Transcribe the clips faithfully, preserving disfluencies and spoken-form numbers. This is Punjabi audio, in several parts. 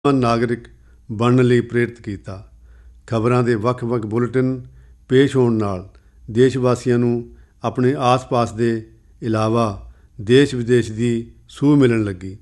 ਨਾਗਰਿਕ ਬਣਨ ਲਈ ਪ੍ਰੇਰਿਤ ਕੀਤਾ। ਖਬਰਾਂ ਦੇ ਵੱਖ-ਵੱਖ ਬੁਲੇਟਿਨ ਪੇਸ਼ ਹੋਣ ਨਾਲ ਦੇਸ਼ ਵਾਸੀਆਂ ਨੂੰ ਆਪਣੇ ਆਸ-ਪਾਸ ਦੇ ਇਲਾਵਾ ਦੇਸ਼ ਵਿਦੇਸ਼ ਦੀ ਸੂਹ ਮਿਲਣ ਲੱਗੀ।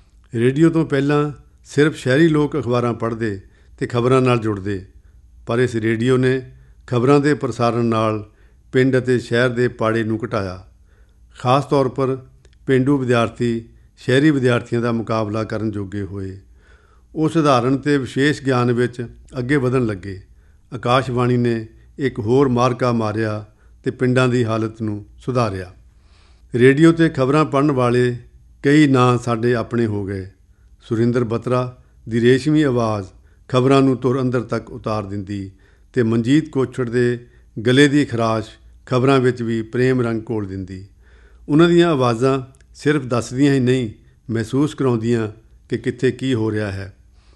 ਰੇਡੀਓ ਤੋਂ ਪਹਿਲਾਂ ਸਿਰਫ ਸ਼ਹਿਰੀ ਲੋਕ ਅਖਬਾਰਾਂ ਪੜ੍ਹਦੇ ਅਤੇ ਖਬਰਾਂ ਨਾਲ ਜੁੜਦੇ, ਪਰ ਇਸ ਰੇਡੀਓ ਨੇ ਖਬਰਾਂ ਦੇ ਪ੍ਰਸਾਰਣ ਨਾਲ ਪਿੰਡ ਅਤੇ ਸ਼ਹਿਰ ਦੇ ਪਾੜੇ ਨੂੰ ਘਟਾਇਆ। ਖਾਸ ਤੌਰ ਪਰ ਪੇਂਡੂ ਵਿਦਿਆਰਥੀ ਸ਼ਹਿਰੀ ਵਿਦਿਆਰਥੀਆਂ ਦਾ ਮੁਕਾਬਲਾ ਕਰਨ ਜੋਗੇ ਹੋਏ। ਉਹ ਸਧਾਰਨ ਅਤੇ ਵਿਸ਼ੇਸ਼ ਗਿਆਨ ਵਿੱਚ ਅੱਗੇ ਵਧਣ ਲੱਗੇ। ਆਕਾਸ਼ਵਾਣੀ ਨੇ ਇੱਕ ਹੋਰ ਮਾਰਕਾ ਮਾਰਿਆ ਅਤੇ ਪਿੰਡਾਂ ਦੀ ਹਾਲਤ ਨੂੰ ਸੁਧਾਰਿਆ। ਰੇਡੀਓ 'ਤੇ ਖਬਰਾਂ ਪੜ੍ਹਨ ਵਾਲੇ ਕਈ ਨਾਂ ਸਾਡੇ ਆਪਣੇ ਹੋ ਗਏ। ਸੁਰਿੰਦਰ ਬਤਰਾ ਦੀ ਰੇਸ਼ਮੀ ਆਵਾਜ਼ ਖਬਰਾਂ ਨੂੰ ਧੁਰ ਅੰਦਰ ਤੱਕ ਉਤਾਰ ਦਿੰਦੀ ਅਤੇ ਮਨਜੀਤ ਕੋਛੜ ਦੇ ਗਲੇ ਦੀ ਖਰਾਸ਼ ਖਬਰਾਂ ਵਿੱਚ ਵੀ ਪ੍ਰੇਮ ਰੰਗ ਘੋਲ ਦਿੰਦੀ। ਉਹਨਾਂ ਦੀਆਂ ਆਵਾਜ਼ਾਂ ਸਿਰਫ ਦੱਸਦੀਆਂ ਹੀ ਨਹੀਂ, ਮਹਿਸੂਸ ਕਰਾਉਂਦੀਆਂ ਕਿ ਕਿੱਥੇ ਕੀ ਹੋ ਰਿਹਾ ਹੈ।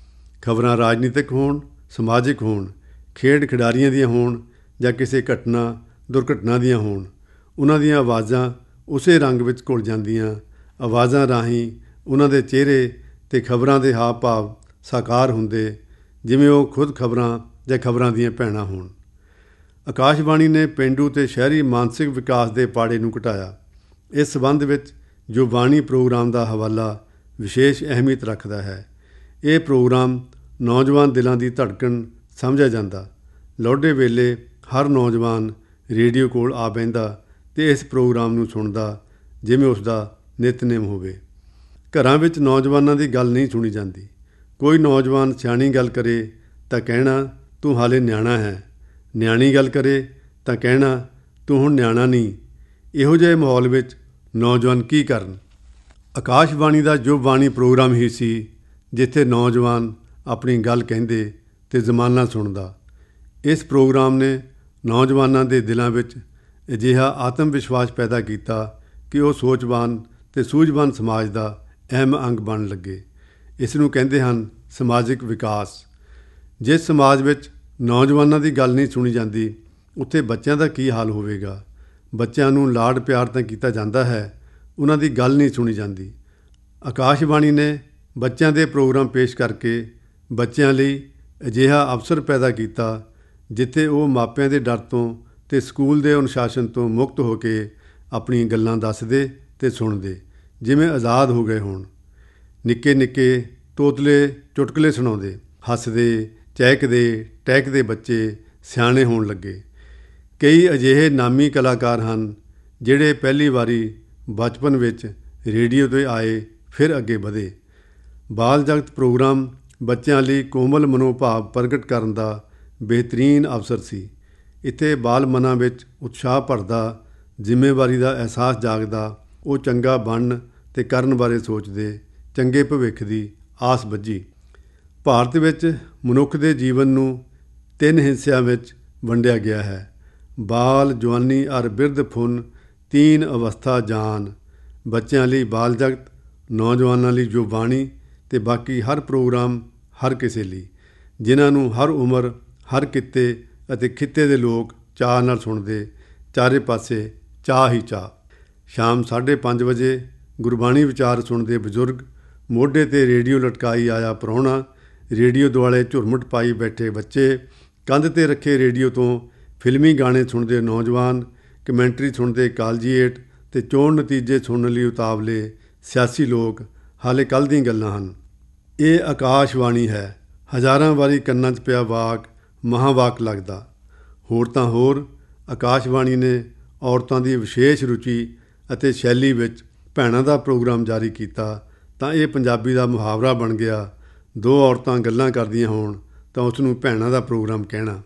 ਖਬਰਾਂ ਰਾਜਨੀਤਿਕ ਹੋਣ, ਸਮਾਜਿਕ ਹੋਣ, ਖੇਡ ਖਿਡਾਰੀਆਂ ਦੀਆਂ ਹੋਣ ਜਾਂ ਕਿਸੇ ਘਟਨਾ ਦੁਰਘਟਨਾ ਦੀਆਂ ਹੋਣ, ਉਹਨਾਂ ਦੀਆਂ ਆਵਾਜ਼ਾਂ ਉਸੇ ਰੰਗ ਵਿੱਚ ਘੁਲ ਜਾਂਦੀਆਂ। ਆਵਾਜ਼ਾਂ ਰਾਹੀਂ ਉਹਨਾਂ ਦੇ ਚਿਹਰੇ ਅਤੇ ਖਬਰਾਂ ਦੇ ਹਾਵ ਭਾਵ ਸਾਕਾਰ ਹੁੰਦੇ, ਜਿਵੇਂ ਉਹ ਖੁਦ ਖਬਰਾਂ ਜਾਂ ਖਬਰਾਂ ਦੀਆਂ ਭੈਣਾਂ ਹੋਣ। ਆਕਾਸ਼ਵਾਣੀ ਨੇ ਪੇਂਡੂ ਅਤੇ ਸ਼ਹਿਰੀ ਮਾਨਸਿਕ ਵਿਕਾਸ ਦੇ ਪਾੜੇ ਨੂੰ ਘਟਾਇਆ। ਇਸ ਸੰਬੰਧ ਵਿੱਚ ਜੋ ਬਾਣੀ ਪ੍ਰੋਗਰਾਮ ਦਾ ਹਵਾਲਾ ਵਿਸ਼ੇਸ਼ ਅਹਿਮੀਅਤ ਰੱਖਦਾ ਹੈ। ਇਹ ਪ੍ਰੋਗਰਾਮ ਨੌਜਵਾਨ ਦਿਲਾਂ ਦੀ ਧੜਕਣ ਸਮਝਿਆ ਜਾਂਦਾ। ਲੋਹੜੇ ਵੇਲੇ ਹਰ ਨੌਜਵਾਨ ਰੇਡੀਓ ਕੋਲ ਆ ਬਹਿੰਦਾ ਅਤੇ ਇਸ ਪ੍ਰੋਗਰਾਮ ਨੂੰ ਸੁਣਦਾ ਜਿਵੇਂ ਉਸ ਦਾ ਨਿਤਨੇਮ ਹੋਵੇ। ਘਰਾਂ ਵਿੱਚ ਨੌਜਵਾਨਾਂ ਦੀ ਗੱਲ ਨਹੀਂ ਸੁਣੀ ਜਾਂਦੀ। ਕੋਈ ਨੌਜਵਾਨ ਸਿਆਣੀ ਗੱਲ ਕਰੇ ਤਾਂ ਕਹਿਣਾ ਤੂੰ ਹਾਲੇ ਨਿਆਣਾ ਹੈ, ਨਿਆਣੀ ਗੱਲ ਕਰੇ ਤਾਂ ਕਹਿਣਾ ਤੂੰ ਹੁਣ ਨਿਆਣਾ ਨਹੀਂ। ਇਹੋ ਜਿਹੇ ਮਾਹੌਲ ਵਿੱਚ ਨੌਜਵਾਨ ਕੀ ਕਰਨ। ਆਕਾਸ਼ਵਾਣੀ ਦਾ ਜੋ ਬਾਣੀ ਪ੍ਰੋਗਰਾਮ ਹੀ ਸੀ ਜਿੱਥੇ ਨੌਜਵਾਨ ਆਪਣੀ ਗੱਲ ਕਹਿੰਦੇ ਅਤੇ ਜ਼ਮਾਨਾ ਸੁਣਦਾ। ਇਸ ਪ੍ਰੋਗਰਾਮ ਨੇ ਨੌਜਵਾਨਾਂ ਦੇ ਦਿਲਾਂ ਵਿੱਚ ਅਜਿਹਾ ਆਤਮ ਵਿਸ਼ਵਾਸ ਪੈਦਾ ਕੀਤਾ ਕਿ ਉਹ ਸੋਚਵਾਨ ਅਤੇ ਸੂਝਵਾਨ ਸਮਾਜ ਦਾ ਅਹਿਮ ਅੰਗ ਬਣਨ ਲੱਗੇ। ਇਸ ਨੂੰ ਕਹਿੰਦੇ ਹਨ ਸਮਾਜਿਕ ਵਿਕਾਸ। ਜਿਸ ਸਮਾਜ ਵਿੱਚ ਨੌਜਵਾਨਾਂ ਦੀ ਗੱਲ ਨਹੀਂ ਸੁਣੀ ਜਾਂਦੀ, ਉੱਥੇ ਬੱਚਿਆਂ ਦਾ ਕੀ ਹਾਲ ਹੋਵੇਗਾ। ਬੱਚਿਆਂ ਨੂੰ ਲਾਡ ਪਿਆਰ ਤਾਂ ਕੀਤਾ ਜਾਂਦਾ ਹੈ, ਉਹਨਾਂ ਦੀ ਗੱਲ ਨਹੀਂ ਸੁਣੀ ਜਾਂਦੀ। ਆਕਾਸ਼ਵਾਣੀ ਨੇ ਬੱਚਿਆਂ ਦੇ ਪ੍ਰੋਗਰਾਮ ਪੇਸ਼ ਕਰਕੇ ਬੱਚਿਆਂ ਲਈ ਅਜਿਹਾ ਅਵਸਰ ਪੈਦਾ ਕੀਤਾ ਜਿੱਥੇ ਉਹ ਮਾਪਿਆਂ ਦੇ ਡਰ ਤੋਂ ਅਤੇ ਸਕੂਲ ਦੇ ਅਨੁਸ਼ਾਸਨ ਤੋਂ ਮੁਕਤ ਹੋ ਕੇ ਆਪਣੀ ਗੱਲਾਂ ਦੱਸਦੇ ਅਤੇ ਸੁਣਦੇ ਜਿਵੇਂ ਆਜ਼ਾਦ ਹੋ ਗਏ ਹੋਣ। ਨਿੱਕੇ ਨਿੱਕੇ ਤੋਤਲੇ ਚੁਟਕਲੇ ਸੁਣਾਉਂਦੇ, ਹੱਸਦੇ, ਚਹਿਕਦੇ, ਟਹਿਕਦੇ ਬੱਚੇ ਸਿਆਣੇ ਹੋਣ ਲੱਗੇ। ਕਈ ਅਜਿਹੇ ਨਾਮੀ ਕਲਾਕਾਰ ਹਨ ਜਿਹੜੇ ਪਹਿਲੀ ਵਾਰੀ ਬਚਪਨ ਵਿੱਚ ਰੇਡੀਓ 'ਤੇ ਆਏ ਫਿਰ ਅੱਗੇ ਵਧੇ। ਬਾਲ ਜਗਤ ਪ੍ਰੋਗਰਾਮ ਬੱਚਿਆਂ ਲਈ ਕੋਮਲ ਮਨੋਭਾਵ ਪ੍ਰਗਟ ਕਰਨ ਦਾ ਬਿਹਤਰੀਨ ਅਵਸਰ ਸੀ। ਇੱਥੇ ਬਾਲ ਮਨਾਂ ਵਿੱਚ ਉਤਸ਼ਾਹ ਭਰਦਾ, ਜ਼ਿੰਮੇਵਾਰੀ ਦਾ ਅਹਿਸਾਸ ਜਾਗਦਾ। ਉਹ ਚੰਗਾ ਬਣਨ ਅਤੇ ਕਰਨ ਬਾਰੇ ਸੋਚਦੇ, ਚੰਗੇ ਭਵਿੱਖ ਦੀ ਆਸ ਬੱਝੀ। ਭਾਰਤ ਵਿੱਚ ਮਨੁੱਖ ਦੇ ਜੀਵਨ ਨੂੰ ਤਿੰਨ ਹਿੱਸਿਆਂ ਵਿੱਚ ਵੰਡਿਆ ਗਿਆ ਹੈ। ਬਾਲ, ਜਵਾਨੀ ਅਰ ਬਿਰਧ ਫੁਨ ਤੀਨ ਅਵਸਥਾ ਜਾਨ। ਬੱਚਿਆਂ ਲਈ ਬਾਲ ਜਗਤ, ਨੌਜਵਾਨਾਂ ਲਈ ਜੋ ਬਾਣੀ ਅਤੇ ਬਾਕੀ ਹਰ ਪ੍ਰੋਗਰਾਮ ਹਰ ਕਿਸੇ ਲਈ, ਜਿਨ੍ਹਾਂ ਨੂੰ ਹਰ ਉਮਰ, ਹਰ ਕਿੱਤੇ ਅਤੇ ਖਿੱਤੇ ਦੇ ਲੋਕ ਚਾਅ ਨਾਲ ਸੁਣਦੇ। ਚਾਰੇ ਪਾਸੇ ਚਾਅ ਹੀ ਚਾਅ। ਸ਼ਾਮ ਸਾਢੇ ਪੰਜ ਵਜੇ ਗੁਰਬਾਣੀ ਵਿਚਾਰ ਸੁਣਦੇ ਬਜ਼ੁਰਗ, ਮੋਢੇ 'ਤੇ ਰੇਡੀਓ ਲਟਕਾਈ ਆਇਆ ਪ੍ਰਾਹੁਣਾ, ਰੇਡੀਓ ਦੁਆਲੇ ਝੁਰਮੁਟ ਪਾਈ ਬੈਠੇ ਬੱਚੇ, ਕੰਧ 'ਤੇ ਰੱਖੇ ਰੇਡੀਓ ਤੋਂ ਫਿਲਮੀ ਗਾਣੇ ਸੁਣਦੇ ਨੌਜਵਾਨ, ਕਮੈਂਟਰੀ ਸੁਣਦੇ ਕਾਲਜੀਏਟ ਅਤੇ ਚੋਣ ਨਤੀਜੇ ਸੁਣਨ ਲਈ ਉਤਾਵਲੇ ਸਿਆਸੀ ਲੋਕ ਹਾਲੇ ਕੱਲ੍ਹ ਦੀਆਂ ਗੱਲਾਂ ਹਨ। ਇਹ ਆਕਾਸ਼ਵਾਣੀ ਹੈ। ਹਜ਼ਾਰਾਂ ਵਾਰੀ ਕੰਨਾਂ 'ਚ ਪਿਆ ਵਾਕ ਮਹਾਂਵਾਕ ਲੱਗਦਾ। ਹੋਰ ਤਾਂ ਹੋਰ ਆਕਾਸ਼ਵਾਣੀ ਨੇ ਔਰਤਾਂ ਦੀ ਵਿਸ਼ੇਸ਼ ਰੁਚੀ ਅਤੇ ਸ਼ੈਲੀ ਵਿੱਚ ਭੈਣਾਂ ਦਾ ਪ੍ਰੋਗਰਾਮ ਜਾਰੀ ਕੀਤਾ ਤਾਂ ਇਹ ਪੰਜਾਬੀ ਦਾ ਮੁਹਾਵਰਾ ਬਣ ਗਿਆ। ਦੋ ਔਰਤਾਂ ਗੱਲਾਂ ਕਰਦੀਆਂ ਹੋਣ ਤਾਂ ਉਸ ਨੂੰ ਭੈਣਾਂ ਦਾ ਪ੍ਰੋਗਰਾਮ ਕਹਿਣਾ।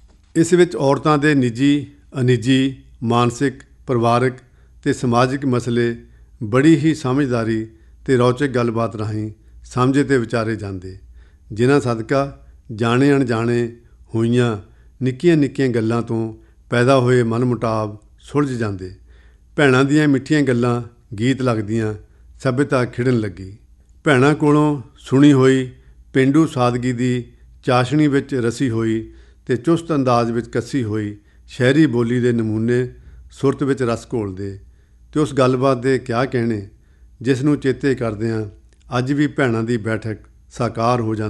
ਇਸ ਵਿੱਚ ਔਰਤਾਂ ਦੇ ਨਿੱਜੀ, ਅਨਿੱਜੀ, ਮਾਨਸਿਕ, ਪਰਿਵਾਰਕ ਅਤੇ ਸਮਾਜਿਕ ਮਸਲੇ ਬੜੀ ਹੀ ਸਮਝਦਾਰੀ ਅਤੇ ਰੌਚਕ ਗੱਲਬਾਤ ਰਾਹੀਂ ਸਮਝੇ ਅਤੇ ਵਿਚਾਰੇ ਜਾਂਦੇ, ਜਿਨ੍ਹਾਂ ਸਦਕਾ ਜਾਣੇ ਅਣਜਾਣੇ ਹੋਈਆਂ ਨਿੱਕੀਆਂ ਨਿੱਕੀਆਂ ਗੱਲਾਂ ਤੋਂ ਪੈਦਾ ਹੋਏ ਮਨਮੁਟਾਵ ਸੁਲਝ ਜਾਂਦੇ। ਭੈਣਾਂ ਦੀਆਂ ਮਿੱਠੀਆਂ ਗੱਲਾਂ ਗੀਤ ਲੱਗਦੀਆਂ, ਸੱਭਿਅਤਾ ਖਿੜਨ ਲੱਗੀ। ਭੈਣਾਂ ਕੋਲੋਂ ਸੁਣੀ ਹੋਈ ਪੇਂਡੂ ਸਾਦਗੀ ਦੀ ਚਾਸ਼ਣੀ ਵਿੱਚ ਰਸੀ ਹੋਈ ਅਤੇ ਚੁਸਤ ਅੰਦਾਜ਼ ਵਿੱਚ ਕੱਸੀ ਹੋਈ ਸ਼ਹਿਰੀ ਬੋਲੀ ਦੇ ਨਮੂਨੇ ਸੁਰਤ ਵਿੱਚ ਰਸ ਘੋਲਦੇ ਅਤੇ ਉਸ ਗੱਲਬਾਤ ਦੇ ਕਿਆ ਕਹਿਣੇ ਜਿਸ ਨੂੰ ਚੇਤੇ ਕਰਦਿਆਂ ਅੱਜ ਵੀ ਭੈਣਾਂ ਦੀ ਬੈਠਕ ਸਾਕਾਰ ਹੋ ਜਾਂਦੀ